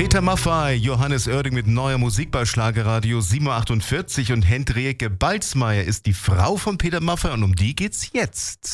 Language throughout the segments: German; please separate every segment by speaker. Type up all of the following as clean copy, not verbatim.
Speaker 1: Peter Maffay, Johannes Oerding mit neuer Musik bei Schlagerradio 7.48 Uhr und Hendrike Balzmeier ist die Frau von Peter Maffay und um die geht's jetzt.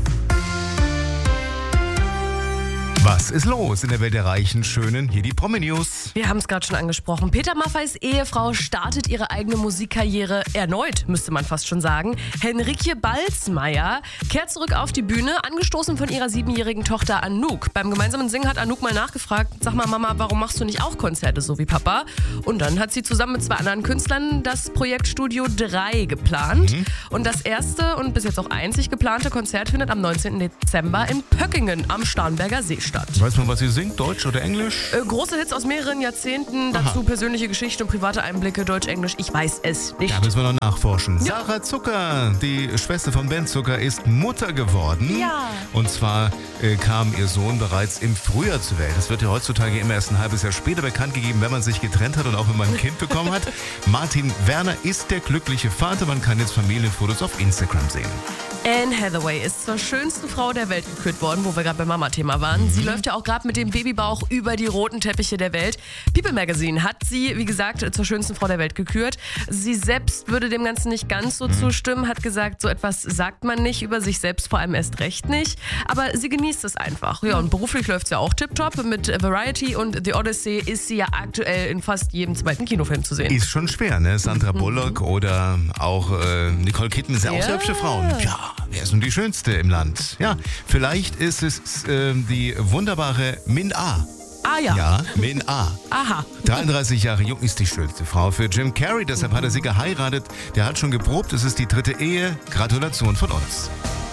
Speaker 1: Was ist los in der Welt der Reichen, Schönen? Hier die Promi-News.
Speaker 2: Wir haben es gerade schon angesprochen. Peter Maffays Ehefrau startet ihre eigene Musikkarriere erneut, müsste man fast schon sagen. Hendrike Balzmeier kehrt zurück auf die Bühne, angestoßen von ihrer 7-jährigen Tochter Anouk. Beim gemeinsamen Singen hat Anouk mal nachgefragt, sag mal Mama, warum machst du nicht auch Konzerte so wie Papa? Und dann hat sie zusammen mit 2 anderen Künstlern das Projekt Studio 3 geplant. Und das erste und bis jetzt auch einzig geplante Konzert findet am 19. Dezember in Pöckingen am Starnberger See statt.
Speaker 1: Weiß man, was sie singt? Deutsch oder Englisch?
Speaker 2: Große Hits aus mehreren Jahrzehnten, dazu persönliche Geschichte und private Einblicke, Deutsch, Englisch, ich weiß es nicht.
Speaker 1: Da müssen wir noch nachforschen. Ja. Sarah Zucker, die Schwester von Ben Zucker, ist Mutter geworden.
Speaker 2: Ja.
Speaker 1: Und zwar kam ihr Sohn bereits im Frühjahr zur Welt. Das wird ja heutzutage immer erst ein halbes Jahr später bekannt gegeben, wenn man sich getrennt hat und auch wenn man ein Kind bekommen hat. Martin Werner ist der glückliche Vater. Man kann jetzt Familienfotos auf Instagram sehen.
Speaker 2: Anne Hathaway ist zur schönsten Frau der Welt gekürt worden, wo wir gerade beim Mama-Thema waren. Sie läuft ja auch gerade mit dem Babybauch über die roten Teppiche der Welt. People Magazine hat sie, wie gesagt, zur schönsten Frau der Welt gekürt. Sie selbst würde dem Ganzen nicht ganz so zustimmen, hat gesagt, so etwas sagt man nicht über sich selbst, vor allem erst recht nicht. Aber sie genießt es einfach. Ja, und beruflich läuft es ja auch tipptopp. Mit Variety und The Odyssey ist sie ja aktuell in fast jedem zweiten Kinofilm zu sehen.
Speaker 1: Ist schon schwer, ne? Sandra Bullock oder auch Nicole Kidman sind ja auch sehr hübsche Frauen. Ja, wer ist nun die schönste im Land? Ja, vielleicht ist es die wunderbare Min A.
Speaker 2: Ah ja.
Speaker 1: Ja, Min A.
Speaker 2: Aha.
Speaker 1: 33 Jahre jung ist die schönste Frau für Jim Carrey, deshalb hat er sie geheiratet. Der hat schon geprobt, es ist die 3. Ehe. Gratulation von uns.